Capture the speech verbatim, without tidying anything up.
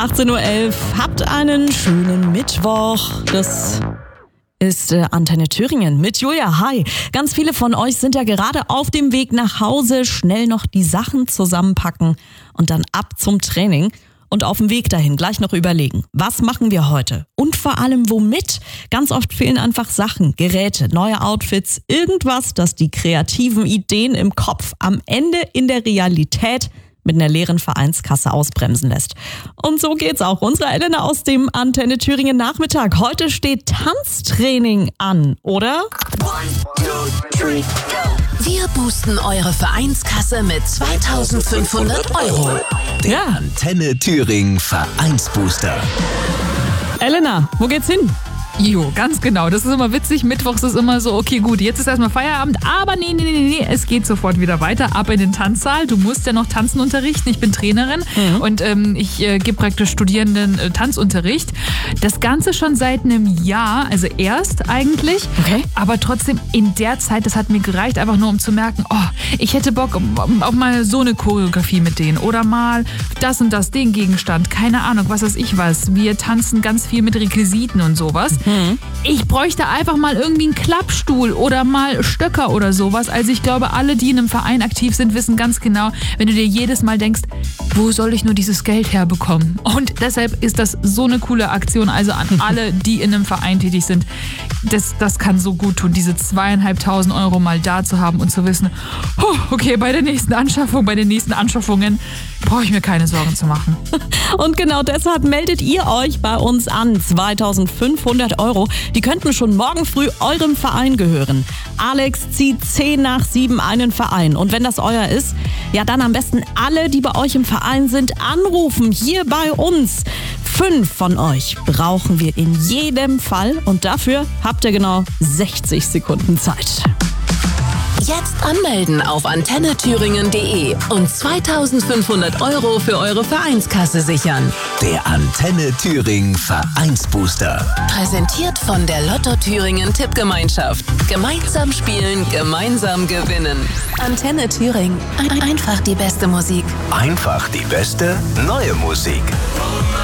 achtzehn Uhr elf. Habt einen schönen Mittwoch. Das ist äh, Antenne Thüringen mit Julia. Hi. Ganz viele von euch sind ja gerade auf dem Weg nach Hause. Schnell noch die Sachen zusammenpacken und dann ab zum Training. Und auf dem Weg dahin gleich noch überlegen, was machen wir heute? Und vor allem womit? Ganz oft fehlen einfach Sachen, Geräte, neue Outfits, irgendwas, das die kreativen Ideen im Kopf am Ende in der Realität mit einer leeren Vereinskasse ausbremsen lässt. Und so geht's auch unserer Elena aus dem Antenne Thüringen Nachmittag. Heute steht Tanztraining an, oder? Wir boosten eure Vereinskasse mit zweitausendfünfhundert Euro. Der Ja. Antenne Thüringen Vereinsbooster. Elena, wo geht's hin? Jo, ganz genau. Das ist immer witzig. Mittwochs ist immer so, okay, gut, jetzt ist erstmal Feierabend, aber nee, nee, nee, nee, es geht sofort wieder weiter. Ab in den Tanzsaal. Du musst ja noch Tanzen unterrichten. Ich bin Trainerin Mhm. und ähm, ich äh, gebe praktisch Studierenden äh, Tanzunterricht. Das Ganze schon seit einem Jahr, also erst eigentlich, Okay. aber trotzdem in der Zeit, das hat mir gereicht, einfach nur um zu merken, oh, ich hätte Bock um, auf mal so eine Choreografie mit denen oder mal das und das, den Gegenstand, keine Ahnung, was weiß ich was. Wir tanzen ganz viel mit Requisiten und sowas. Ich bräuchte einfach mal irgendwie einen Klappstuhl oder mal Stöcker oder sowas. Also ich glaube, alle, die in einem Verein aktiv sind, wissen ganz genau, wenn du dir jedes Mal denkst, wo soll ich nur dieses Geld herbekommen? Und deshalb ist das so eine coole Aktion. Also an alle, die in einem Verein tätig sind, das, das kann so gut tun, diese zweieinhalbtausend Euro mal da zu haben und zu wissen, oh, okay, bei der nächsten Anschaffung, bei den nächsten Anschaffungen brauche ich mir keine Sorgen zu machen. Und genau deshalb meldet ihr euch bei uns an. zweitausendfünfhundert Euro. Die könnten schon morgen früh eurem Verein gehören. Alex zieht zehn nach sieben einen Verein. Und wenn das euer ist, ja dann am besten alle, die bei euch im Verein sind, anrufen. Hier bei uns. Fünf von euch brauchen wir in jedem Fall. Und dafür habt ihr genau sechzig Sekunden Zeit. Jetzt anmelden auf antenne thüringen punkt de und zweitausendfünfhundert Euro für eure Vereinskasse sichern. Der Antenne Thüringen Vereinsbooster. Präsentiert von der Lotto Thüringen Tippgemeinschaft. Gemeinsam spielen, gemeinsam gewinnen. Antenne Thüringen. Ein- Einfach die beste Musik. Einfach die beste neue Musik.